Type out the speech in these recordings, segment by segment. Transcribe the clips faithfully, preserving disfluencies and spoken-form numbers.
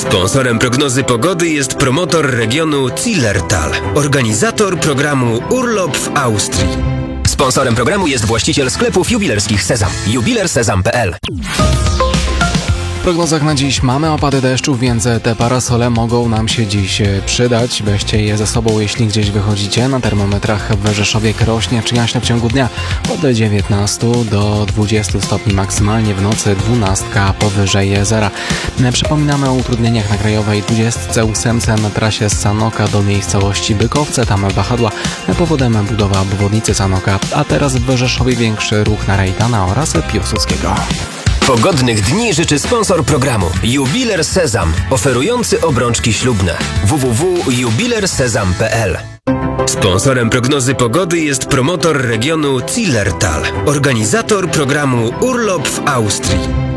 Sponsorem prognozy pogody jest promotor regionu Zillertal, organizator programu Urlop w Austrii. Sponsorem programu jest właściciel sklepów jubilerskich Sezam. jubiler sezam kropka p l. W prognozach na dziś mamy opady deszczu, więc te parasole mogą nam się dziś przydać. Weźcie je ze sobą, jeśli gdzieś wychodzicie. Na termometrach w Rzeszowie rośnie czy jaśnie w ciągu dnia od dziewiętnastu do dwudziestu stopni maksymalnie, w nocy dwunastka powyżej zera. Przypominamy o utrudnieniach na krajowej dwudziestce ósemce na trasie z Sanoka do miejscowości Bykowce. Tam wahadła, powodem budowa obwodnicy Sanoka. A teraz w Rzeszowie większy ruch na Rejtana oraz Piłsudskiego. Pogodnych dni życzy sponsor programu Jubiler Sezam, oferujący obrączki ślubne. w w w kropka jubiler sezam kropka p l. Sponsorem prognozy pogody jest promotor regionu Zillertal, organizator programu Urlop w Austrii.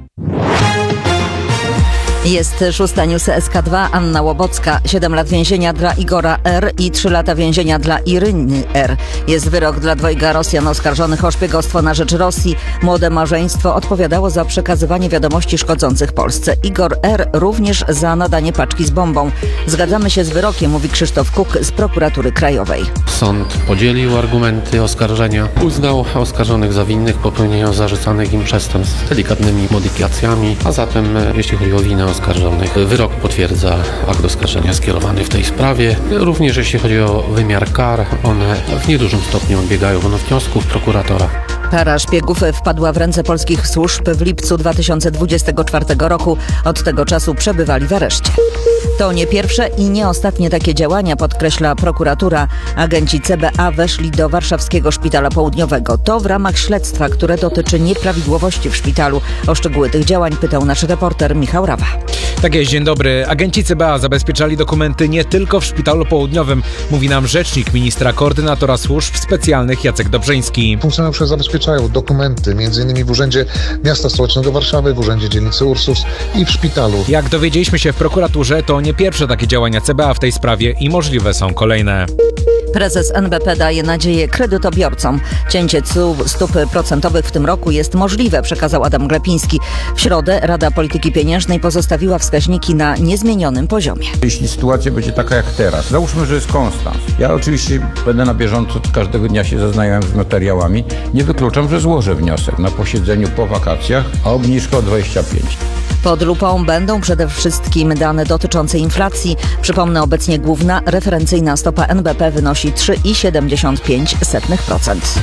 Jest szósta news S K dwa, Anna Łobocka. siedem lat więzienia dla Igora R. i trzy lata więzienia dla Iryny R. Jest wyrok dla dwojga Rosjan oskarżonych o szpiegostwo na rzecz Rosji. Młode małżeństwo odpowiadało za przekazywanie wiadomości szkodzących Polsce. Igor R. również za nadanie paczki z bombą. Zgadzamy się z wyrokiem, mówi Krzysztof Kuk z Prokuratury Krajowej. Sąd podzielił argumenty oskarżenia, uznał oskarżonych za winnych popełnienia zarzucanych im przestępstw z delikatnymi modyfikacjami, a zatem jeśli chodzi o winę oskarżonych, wyrok potwierdza akt oskarżenia skierowany w tej sprawie. Również jeśli chodzi o wymiar kar, one w niedużym stopniu odbiegają od wniosków prokuratora. Para szpiegów wpadła w ręce polskich służb w lipcu dwa tysiące dwudziestego czwartego roku. Od tego czasu przebywali w areszcie. To nie pierwsze i nie ostatnie takie działania, podkreśla prokuratura. Agenci C B A weszli do warszawskiego szpitala południowego. To w ramach śledztwa, które dotyczy nieprawidłowości w szpitalu. O szczegóły tych działań pytał nasz reporter Michał Rawa. Tak jest, dzień dobry. Agenci C B A zabezpieczali dokumenty nie tylko w szpitalu południowym, mówi nam rzecznik ministra koordynatora służb specjalnych Jacek Dobrzyński. Funkcjonariusze zabezpieczają dokumenty m.in. w Urzędzie Miasta Stołecznego Warszawy, w Urzędzie Dzielnicy Ursus i w szpitalu. Jak dowiedzieliśmy się w prokuraturze, to nie pierwsze takie działania C B A w tej sprawie i możliwe są kolejne. Prezes N B P daje nadzieję kredytobiorcom. Cięcie stóp procentowych w tym roku jest możliwe, przekazał Adam Glepiński. W środę Rada Polityki Pieniężnej pozostawiła wskaźniki na niezmienionym poziomie. Jeśli sytuacja będzie taka jak teraz, załóżmy, że jest konstans. Ja oczywiście będę na bieżąco, każdego dnia się zaznajomym z materiałami. Nie wykluczam, że złożę wniosek na posiedzeniu po wakacjach o obniżkę o dwadzieścia pięć. Pod lupą będą przede wszystkim dane dotyczące inflacji. Przypomnę, obecnie główna referencyjna stopa N B P wynosi trzy przecinek siedemdziesiąt pięć procent.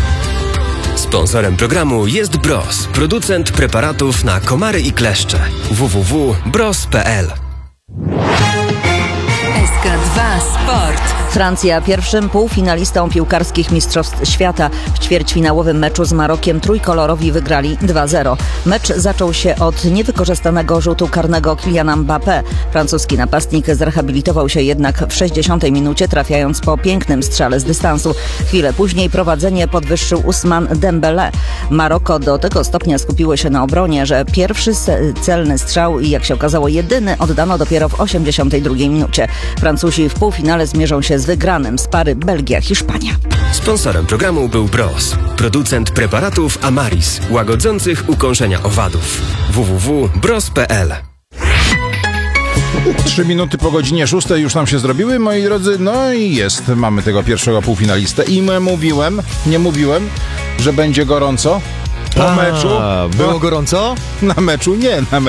Sponsorem programu jest Bros, producent preparatów na komary i kleszcze. w w w kropka bros kropka p l. S K dwa Sport. Francja pierwszym półfinalistą piłkarskich Mistrzostw Świata. W ćwierćfinałowym meczu z Marokiem trójkolorowi wygrali dwa zero. Mecz zaczął się od niewykorzystanego rzutu karnego Kyliana Mbappé. Francuski napastnik zrehabilitował się jednak w sześćdziesiątej minucie, trafiając po pięknym strzale z dystansu. Chwilę później prowadzenie podwyższył Ousmane Dembélé. Maroko do tego stopnia skupiło się na obronie, że pierwszy celny strzał i, jak się okazało, jedyny oddano dopiero w osiemdziesiątej drugiej minucie. Francuzi w półfinale zmierzą się z wygranym z pary Belgia-Hiszpania. Sponsorem programu był Bros, producent preparatów Amaris, łagodzących ukąszenia owadów. w w w kropka bros kropka p l. Trzy minuty po godzinie szóstej już nam się zrobiły, moi drodzy. No i jest, mamy tego pierwszego półfinalistę. I my mówiłem, nie mówiłem, że będzie gorąco. Po A, meczu. Było no, gorąco? Na meczu nie, na meczu.